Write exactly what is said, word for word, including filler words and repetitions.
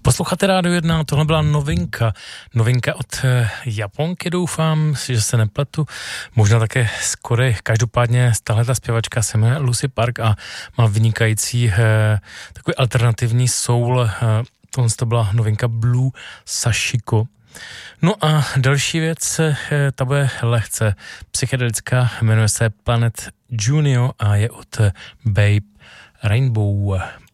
Posloucháte Rádio jedna, tohle byla novinka. Novinka od Japonky, doufám, že se nepletu. Možná také skoro. Každopádně tahle ta zpěvačka se jmenuje Lucy Park a má vynikající eh, takový alternativní soul. Eh, tohle to byla novinka Blue Sashiko. No a další věc, eh, ta bude lehce psychedelická, jmenuje se Planet Junior a je od Babe Rainbow.